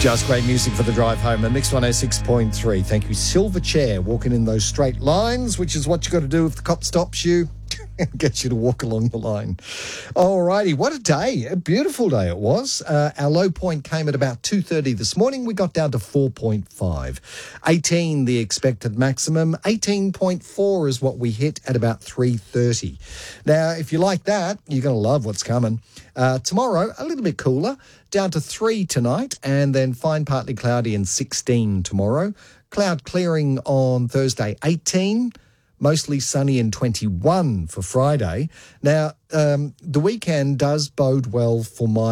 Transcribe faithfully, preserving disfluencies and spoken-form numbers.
Just great music for the drive home. And Mix one oh six point three. Thank you, Silverchair, walking in those straight lines, which is what you got to do if the cop stops you and gets you to walk along the line. All righty, what a day. A beautiful day it was. Uh, our low point came at about two thirty this morning. We got down to four point five. eighteen, the expected maximum. eighteen point four is what we hit at about three thirty. Now, if you like that, you're going to love what's coming. Uh, tomorrow, a little bit cooler, down to three tonight, and then fine partly cloudy and sixteen tomorrow. Cloud clearing on Thursday, eighteen. Mostly sunny and twenty-one for Friday. Now, um, the weekend does bode well for my